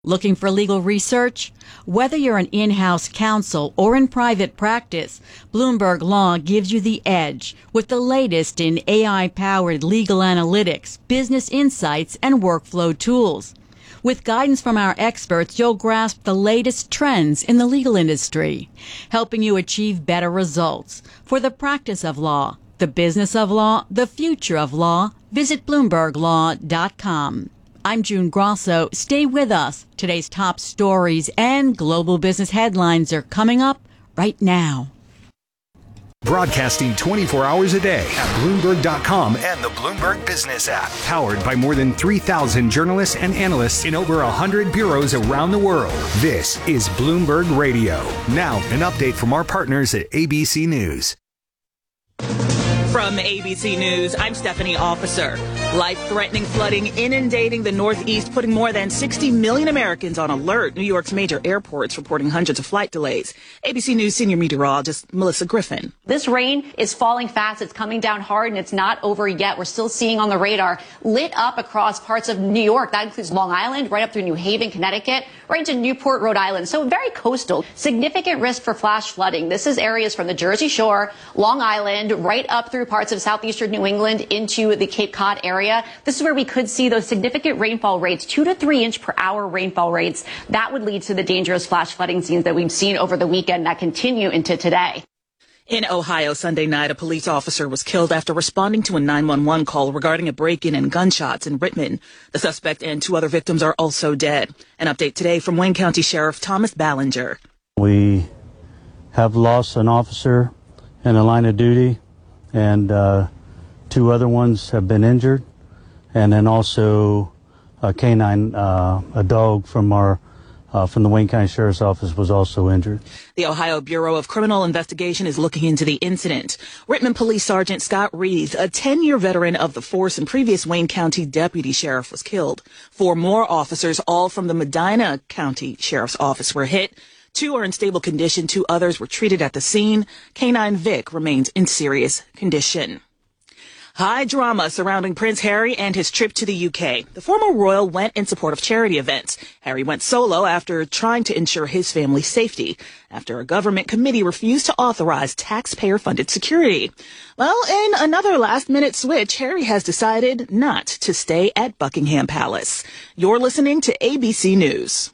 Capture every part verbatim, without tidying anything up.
Looking for legal research? Whether you're an in-house counsel or in private practice, Bloomberg Law gives you the edge with the latest in A I-powered legal analytics, business insights, and workflow tools. With guidance from our experts, you'll grasp the latest trends in the legal industry, helping you achieve better results for the practice of law, the business of law, the future of law. Visit Bloomberg Law dot com. I'm June Grosso. Stay with us. Today's top stories and global business headlines are coming up right now. Broadcasting twenty-four hours a day at Bloomberg dot com and the Bloomberg Business app. Powered by more than three thousand journalists and analysts in over one hundred bureaus around the world. This is Bloomberg Radio. Now, an update from our partners at A B C News. From A B C News, I'm Stephanie Officer. Life-threatening flooding inundating the Northeast, putting more than sixty million Americans on alert. New York's major airports reporting hundreds of flight delays. A B C News senior meteorologist Melissa Griffin. This rain is falling fast. It's coming down hard, and it's not over yet. We're still seeing on the radar lit up across parts of New York. That includes Long Island, right up through New Haven, Connecticut, right into Newport, Rhode Island. So very coastal. Significant risk for flash flooding. This is areas from the Jersey Shore, Long Island, right up through parts of southeastern New England into the Cape Cod area. This is where we could see those significant rainfall rates, two to three inch per hour rainfall rates. That would lead to the dangerous flash flooding scenes that we've seen over the weekend that continue into today. In Ohio, Sunday night, a police officer was killed after responding to a nine one one call regarding a break-in and gunshots in Rittman. The suspect and two other victims are also dead. An update today from Wayne County Sheriff Thomas Ballinger. We have lost an officer in the line of duty, and uh, two other ones have been injured. And then also a canine, uh, a dog from our uh, from the Wayne County Sheriff's Office was also injured. The Ohio Bureau of Criminal Investigation is looking into the incident. Rittman Police Sergeant Scott Reeves, a ten-year veteran of the force and previous Wayne County deputy sheriff, was killed. Four more officers, all from the Medina County Sheriff's Office, were hit. Two are in stable condition. Two others were treated at the scene. Canine Vic remains in serious condition. High drama surrounding Prince Harry and his trip to the U K. The former royal went in support of charity events. Harry went solo after trying to ensure his family's safety, after a government committee refused to authorize taxpayer-funded security. Well, in another last-minute switch, Harry has decided not to stay at Buckingham Palace. You're listening to A B C News.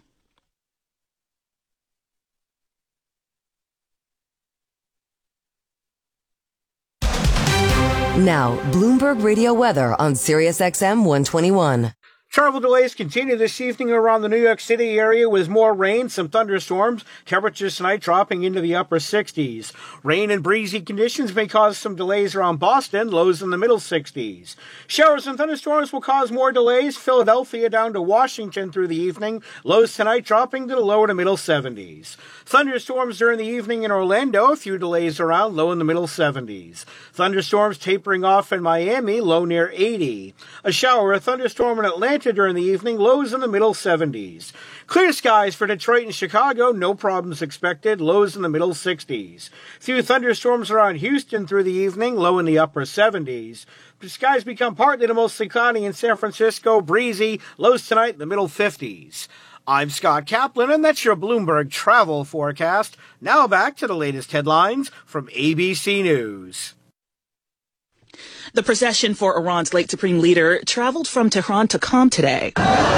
Now, Bloomberg Radio weather on Sirius X M one twenty-one. Travel delays continue this evening around the New York City area with more rain, some thunderstorms, temperatures tonight dropping into the upper sixties. Rain and breezy conditions may cause some delays around Boston, lows in the middle sixties. Showers and thunderstorms will cause more delays, Philadelphia down to Washington through the evening, lows tonight dropping to the lower to middle seventies. Thunderstorms during the evening in Orlando, a few delays around, low in the middle seventies. Thunderstorms tapering off in Miami, low near eighty. A shower, a thunderstorm in Atlanta during the evening, lows in the middle seventies. Clear skies for Detroit and Chicago, no problems expected, lows in the middle sixties. Few thunderstorms around Houston through the evening, low in the upper seventies. The skies become partly to mostly cloudy in San Francisco, breezy, lows tonight in the middle fifties. I'm Scott Kaplan, and that's your Bloomberg travel forecast. Now back to the latest headlines from A B C News. The procession for Iran's late supreme leader traveled from Tehran to Qom today.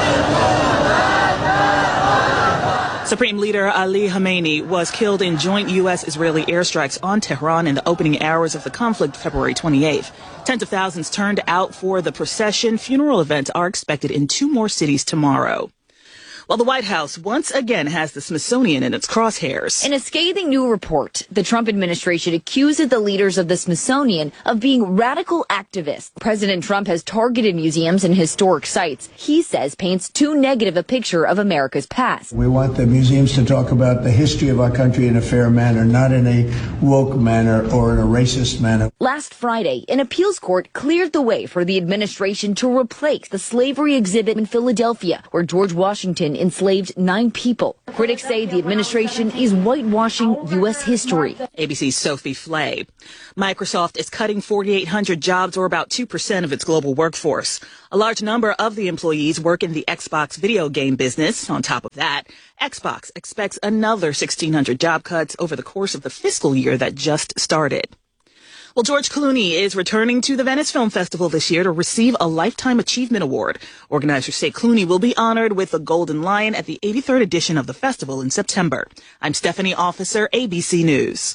Supreme Leader Ali Khamenei was killed in joint U S-Israeli airstrikes on Tehran in the opening hours of the conflict February twenty-eighth. Tens of thousands turned out for the procession. Funeral events are expected in two more cities tomorrow. Well, the White House once again has the Smithsonian in its crosshairs. In a scathing new report, the Trump administration accuses the leaders of the Smithsonian of being radical activists. President Trump has targeted museums and historic sites he says paints too negative a picture of America's past. We want the museums to talk about the history of our country in a fair manner, not in a woke manner or in a racist manner. Last Friday, an appeals court cleared the way for the administration to replace the slavery exhibit in Philadelphia, where George Washington enslaved nine people. Critics say the administration is whitewashing U S history. A B C's Sophie Flay. Microsoft is cutting four thousand eight hundred jobs, or about two percent of its global workforce. A large number of the employees work in the Xbox video game business. On top of that, Xbox expects another sixteen hundred job cuts over the course of the fiscal year that just started. Well, George Clooney is returning to the Venice Film Festival this year to receive a Lifetime Achievement Award. Organizers say Clooney will be honored with the Golden Lion at the eighty-third edition of the festival in September. I'm Stephanie Officer, A B C News.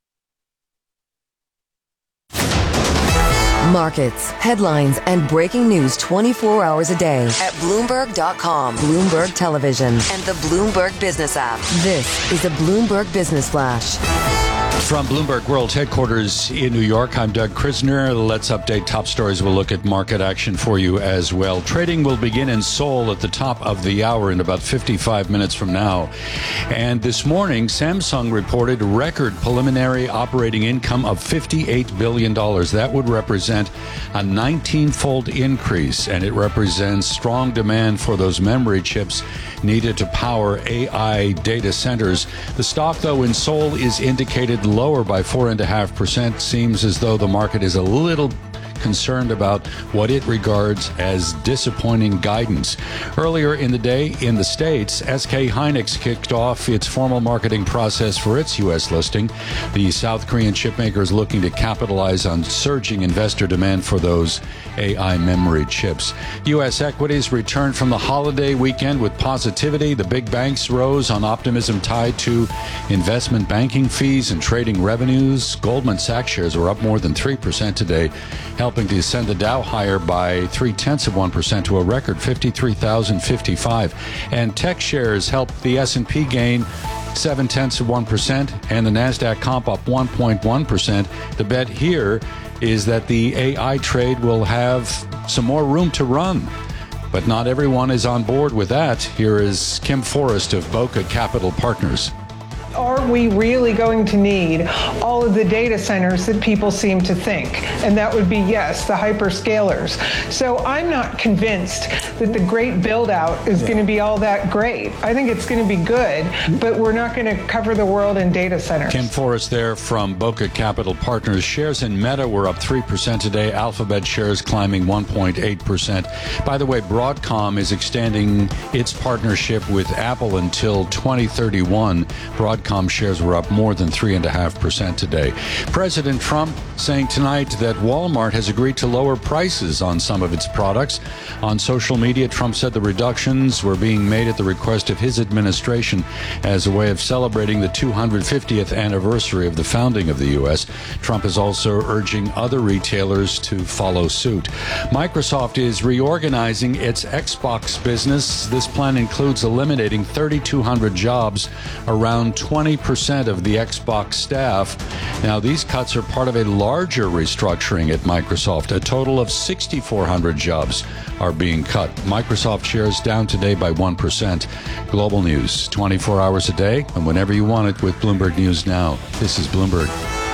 Markets, headlines, and breaking news twenty-four hours a day at Bloomberg dot com, Bloomberg Television, and the Bloomberg Business app. This is a Bloomberg Business Flash. From Bloomberg World Headquarters in New York, I'm Doug Krisner. Let's update top stories. We'll look at market action for you as well. Trading will begin in Seoul at the top of the hour in about fifty-five minutes from now. And this morning, Samsung reported record preliminary operating income of fifty-eight billion dollars. That would represent a nineteen-fold increase, and it represents strong demand for those memory chips needed to power A I data centers. The stock, though, in Seoul is indicated lower by four point five percent. Seems as though the market is a little concerned about what it regards as disappointing guidance. Earlier in the day in the States, S K Hynix kicked off its formal marketing process for its U S listing. The South Korean chipmaker is looking to capitalize on surging investor demand for those A I memory chips. U S equities returned from the holiday weekend with positivity. The big banks rose on optimism tied to investment banking fees and trading revenues. Goldman Sachs shares were up more than three percent today, helping to send the Dow higher by three-tenths of one percent to a record fifty-three thousand fifty-five. And tech shares helped the S and P gain seven-tenths of one percent, and the NASDAQ comp up one point one percent. The bet here is that the A I trade will have some more room to run. But not everyone is on board with that. Here is Kim Forrest of Boca Capital Partners. Are we really going to need all of the data centers that people seem to think? And that would be, yes, the hyperscalers. So I'm not convinced that the great build out is yeah. going to be all that great. I think it's going to be good, but we're not going to cover the world in data centers. Kim Forrest there from Boca Capital Partners. Shares in Meta were up three percent today. Alphabet shares climbing one point eight percent. By the way, Broadcom is extending its partnership with Apple until twenty thirty-one. Broadcom shares were up more than three point five percent today. President Trump saying tonight that Walmart has agreed to lower prices on some of its products. On social media, Trump said the reductions were being made at the request of his administration as a way of celebrating the two hundred fiftieth anniversary of the founding of the U S. Trump is also urging other retailers to follow suit. Microsoft is reorganizing its Xbox business. This plan includes eliminating thirty-two hundred jobs, around twenty percent of the Xbox staff. Now, these cuts are part of a larger restructuring at Microsoft. A total of six thousand four hundred jobs are being cut. Microsoft shares down today by one percent. Global news, twenty-four hours a day, and whenever you want it with Bloomberg News Now. This is Bloomberg.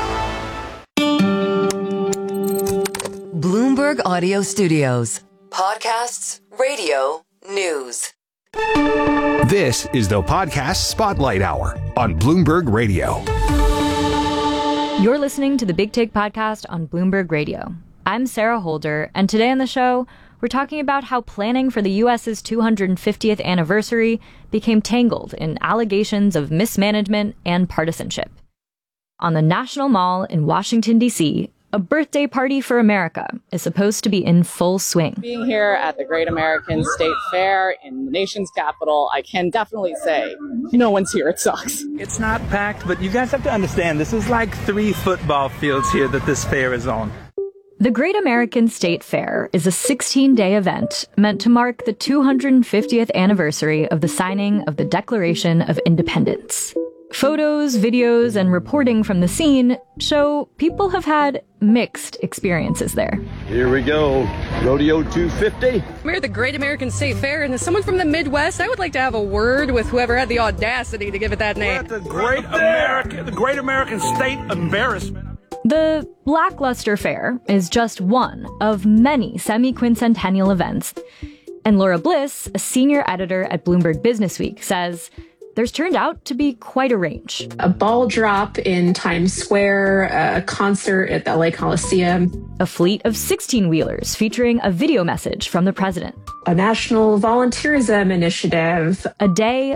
Bloomberg Audio Studios. Podcasts, radio, news. This is the Podcast Spotlight Hour on Bloomberg Radio. You're listening to the Big Take Podcast on Bloomberg Radio. I'm Sarah Holder, and today on the show, we're talking about how planning for the U S's two hundred fiftieth anniversary became tangled in allegations of mismanagement and partisanship. On the National Mall in Washington, D C, a birthday party for America is supposed to be in full swing. Being here at the Great American State Fair in the nation's capital, I can definitely say no one's here. It sucks. It's not packed, but you guys have to understand, this is like three football fields here that this fair is on. The Great American State Fair is a sixteen-day event meant to mark the two hundred fiftieth anniversary of the signing of the Declaration of Independence. Photos, videos, and reporting from the scene show people have had mixed experiences there. Here we go, Rodeo two fifty. We're at the Great American State Fair, and as someone from the Midwest, I would like to have a word with whoever had the audacity to give it that name. We're at the Great American, the Great American State Embarrassment. The lackluster fair is just one of many semi-quincentennial events. And Laura Bliss, a senior editor at Bloomberg Businessweek, says there's turned out to be quite a range. A ball drop in Times Square, a concert at the L A Coliseum. A fleet of sixteen-wheelers featuring a video message from the president. A national volunteerism initiative. A day